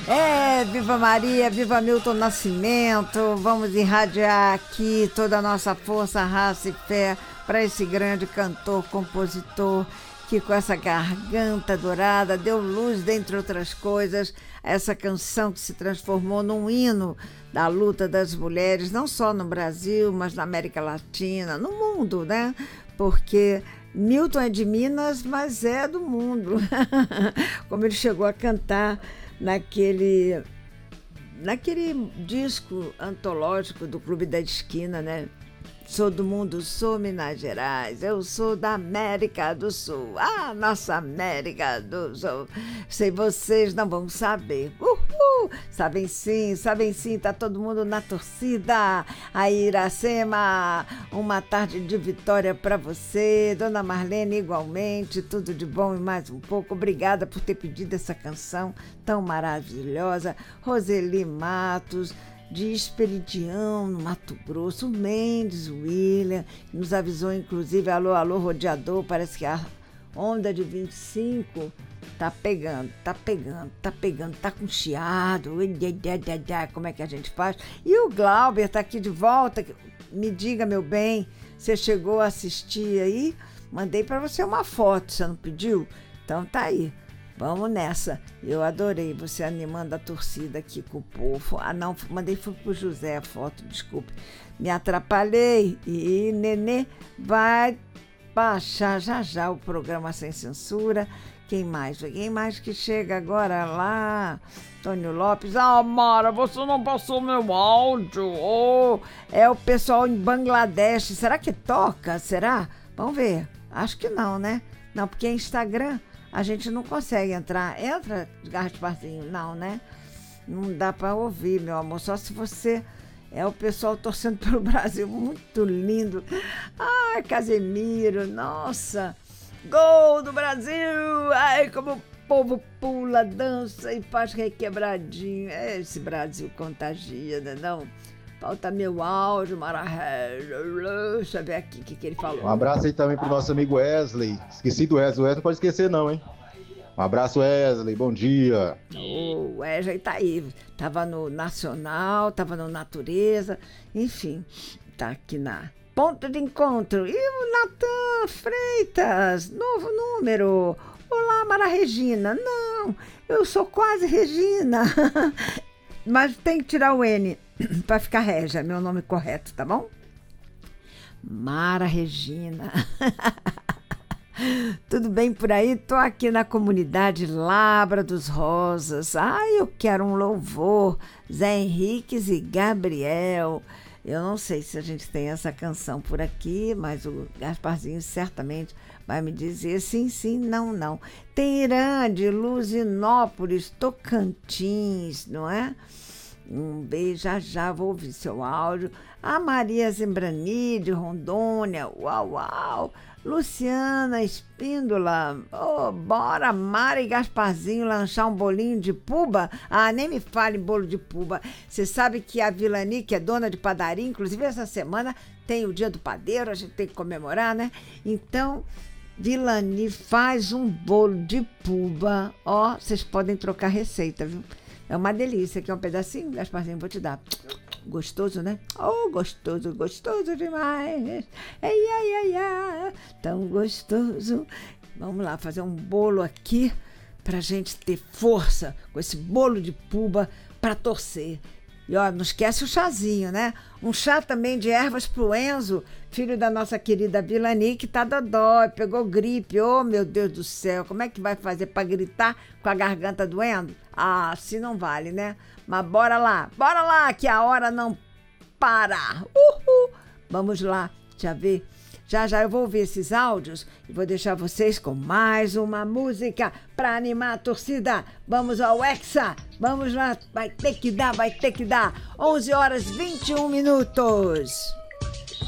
Viva Maria, viva Milton Nascimento. Vamos irradiar aqui toda a nossa força, raça e fé para esse grande cantor, compositor, que com essa garganta dourada deu luz, dentre outras coisas, a essa canção que se transformou num hino da luta das mulheres, não só no Brasil, mas na América Latina, no mundo, né? Porque Milton é de Minas, mas é do mundo. Como ele chegou a cantar naquele disco antológico do Clube da Esquina, né? Sou do mundo, sou Minas Gerais, eu sou da América do Sul, nossa América do Sul, sei vocês não vão saber, sabem sim, tá todo mundo na torcida, a Iracema, uma tarde de vitória para você, Dona Marlene igualmente, tudo de bom e mais um pouco, obrigada por ter pedido essa canção tão maravilhosa, Roseli Matos, de Esperidião, no Mato Grosso, Mendes William, nos avisou inclusive, alô, rodeador, parece que a onda de 25 tá pegando, tá com chiado, como é que a gente faz? E o Glauber tá aqui de volta, me diga, meu bem, você chegou a assistir aí? Mandei para você uma foto, você não pediu? Então tá aí. Vamos nessa. Eu adorei você animando a torcida aqui com o povo. Não, mandei foi pro José a foto, desculpe. Me atrapalhei. E Nenê vai baixar já o programa Sem Censura. Quem mais que chega agora lá? Antônio Lopes. Mara, você não passou meu áudio. É o pessoal em Bangladesh. Será que toca? Será? Vamos ver. Acho que não, né? Não, porque é Instagram. A gente não consegue entrar. Entra, Gasparzinho? Não, né? Não dá para ouvir, meu amor. Só se você é o pessoal torcendo pelo Brasil. Muito lindo. Ai, Casemiro, nossa. Gol do Brasil! Ai, como o povo pula, dança e faz requebradinho. Esse Brasil contagia, né? Não? Falta meu áudio, deixa eu ver aqui o que ele falou. Um abraço aí também pro nosso amigo Wesley. Esqueci do Wesley, o Wesley não pode esquecer não, hein? Um abraço, Wesley, bom dia. O Wesley tá aí, tava no Nacional, tava no Natureza, enfim, tá aqui na Ponto de Encontro. E o Natan Freitas, novo número. Olá, Mara Regina. Não, eu sou quase Regina, mas tem que tirar o N para ficar Régia, meu nome correto, tá bom? Mara Regina. Tudo bem por aí? Tô aqui na comunidade Labra dos Rosas. Eu quero um louvor. Zé Henriques e Gabriel. Eu não sei se a gente tem essa canção por aqui, mas o Gasparzinho certamente vai me dizer sim, não. Tem Irã de Luzinópolis, Tocantins, não é? Um beijo, já vou ouvir seu áudio. A Maria Zembrani, de Rondônia, uau. Luciana Espíndola, bora, Mara e Gasparzinho lanchar um bolinho de puba? Nem me fale bolo de puba. Você sabe que a Vilani, que é dona de padaria, inclusive essa semana tem o dia do padeiro, a gente tem que comemorar, né? Então, Vilani faz um bolo de puba, vocês podem trocar receita, viu? É uma delícia, aqui é um pedacinho, Gasparzinho, vou te dar. Gostoso, né? Gostoso demais. Ai, tão gostoso. Vamos lá, fazer um bolo aqui pra gente ter força com esse bolo de puba pra torcer. E não esquece o chazinho, né? Um chá também de ervas pro Enzo, filho da nossa querida Vilani, que tá dodói, pegou gripe. Meu Deus do céu, como é que vai fazer pra gritar com a garganta doendo? Assim não vale, né? Mas bora lá, que a hora não para. Vamos lá, já eu vou ouvir esses áudios e vou deixar vocês com mais uma música para animar a torcida. Vamos ao Hexa, vamos lá, vai ter que dar. 11 horas 21 minutos.